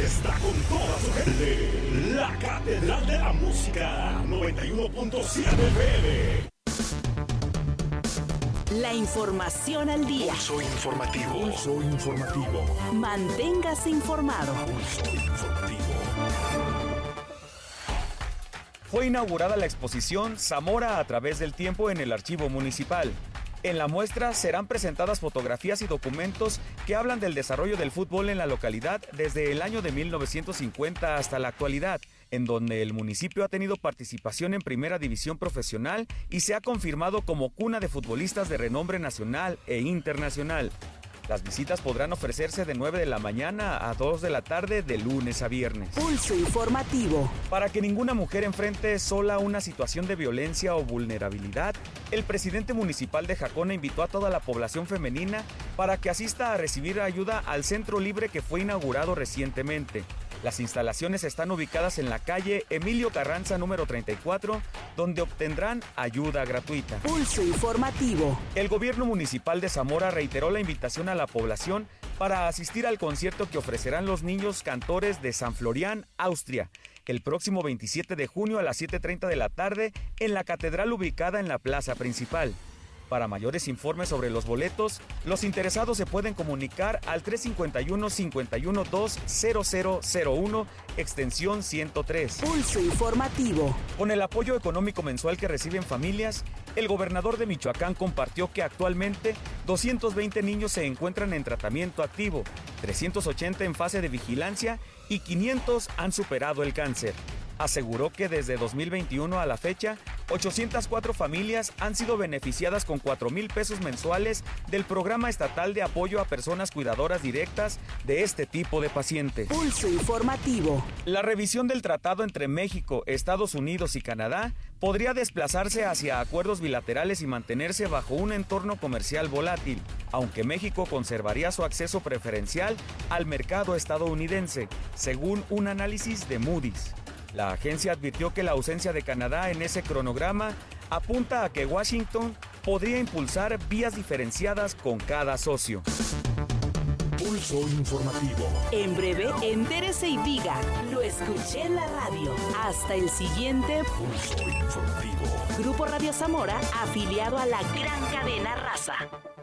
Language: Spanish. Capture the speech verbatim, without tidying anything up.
está con toda su gente. La Catedral de la Música, noventa y uno punto siete F M. La información al día. Pulso informativo. Pulso informativo. Manténgase informado. Pulso informativo. Fue inaugurada la exposición Zamora a través del tiempo en el Archivo Municipal. En la muestra serán presentadas fotografías y documentos que hablan del desarrollo del fútbol en la localidad desde el año de mil novecientos cincuenta hasta la actualidad, en donde el municipio ha tenido participación en primera división profesional y se ha confirmado como cuna de futbolistas de renombre nacional e internacional. Las visitas podrán ofrecerse de nueve de la mañana a dos de la tarde de lunes a viernes. Pulso informativo. Para que ninguna mujer enfrente sola una situación de violencia o vulnerabilidad, el presidente municipal de Jacona invitó a toda la población femenina para que asista a recibir ayuda al Centro Libre que fue inaugurado recientemente. Las instalaciones están ubicadas en la calle Emilio Carranza número treinta y cuatro, donde obtendrán ayuda gratuita. Pulso informativo. El gobierno municipal de Zamora reiteró la invitación a la población para asistir al concierto que ofrecerán los niños cantores de San Florián, Austria, el próximo veintisiete de junio a las siete treinta de la tarde en la catedral ubicada en la plaza principal. Para mayores informes sobre los boletos, los interesados se pueden comunicar al tres cinco uno, cinco uno dos, cero cero cero uno, extensión ciento tres. Pulso informativo. Con el apoyo económico mensual que reciben familias, el gobernador de Michoacán compartió que actualmente doscientos veinte niños se encuentran en tratamiento activo, trescientos ochenta en fase de vigilancia y quinientos han superado el cáncer. Aseguró que desde dos mil veintiuno a la fecha, ochocientas cuatro familias han sido beneficiadas con cuatro mil pesos mensuales del Programa Estatal de Apoyo a Personas Cuidadoras Directas de este tipo de pacientes. Pulso informativo. La revisión del tratado entre México, Estados Unidos y Canadá podría desplazarse hacia acuerdos bilaterales y mantenerse bajo un entorno comercial volátil, aunque México conservaría su acceso preferencial al mercado estadounidense, según un análisis de Moody's. La agencia advirtió que la ausencia de Canadá en ese cronograma apunta a que Washington podría impulsar vías diferenciadas con cada socio. Pulso informativo. En breve, entérese y diga, lo escuché en la radio. Hasta el siguiente Pulso informativo. Grupo Radio Zamora, afiliado a la gran cadena Raza.